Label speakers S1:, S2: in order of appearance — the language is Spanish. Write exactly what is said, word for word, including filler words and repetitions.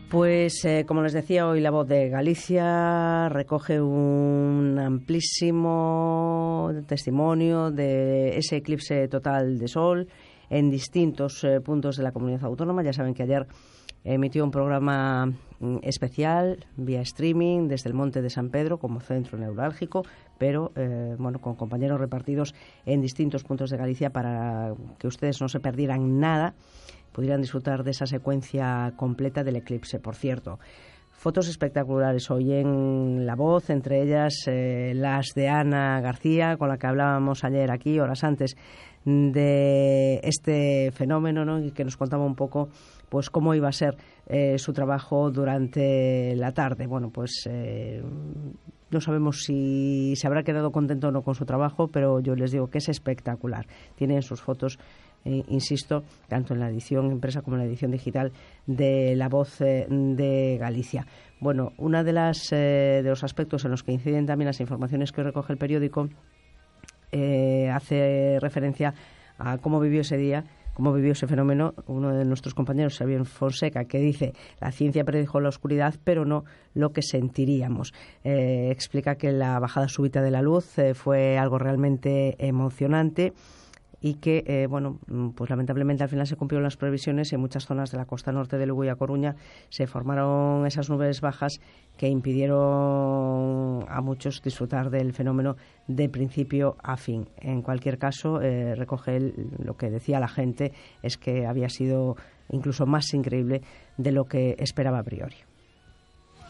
S1: Pues, eh, como les decía, hoy La Voz de Galicia recoge un amplísimo testimonio de ese eclipse total de sol en distintos eh, puntos de la comunidad autónoma. Ya saben que ayer emitió un programa mm, especial vía streaming desde el Monte de San Pedro como centro neurálgico, pero eh, bueno, con compañeros repartidos en distintos puntos de Galicia para que ustedes no se perdieran nada, pudieran disfrutar de esa secuencia completa del eclipse. Por cierto, fotos espectaculares hoy en La Voz, entre ellas eh, las de Ana García, con la que hablábamos ayer aquí, horas antes de este fenómeno, ¿no? Y que nos contaba un poco pues cómo iba a ser eh, su trabajo durante la tarde. Bueno, pues eh, no sabemos si se habrá quedado contento o no con su trabajo, pero yo les digo que es espectacular. Tienen sus fotos, eh, insisto, tanto en la edición impresa como en la edición digital de La Voz eh, de Galicia. Bueno, una de las eh, de los aspectos en los que inciden también las informaciones que recoge el periódico eh, hace referencia a cómo vivió ese día, cómo vivió ese fenómeno uno de nuestros compañeros, Xavier Fonseca, que dice: la ciencia predijo la oscuridad, pero no lo que sentiríamos. Eh, explica que la bajada súbita de la luz eh, fue algo realmente emocionante y que, eh, bueno, pues lamentablemente al final se cumplieron las previsiones y en muchas zonas de la costa norte de Lugo y A Coruña se formaron esas nubes bajas que impidieron a muchos disfrutar del fenómeno de principio a fin. En cualquier caso, eh, recoge el, lo que decía la gente es que había sido incluso más increíble de lo que esperaba a priori.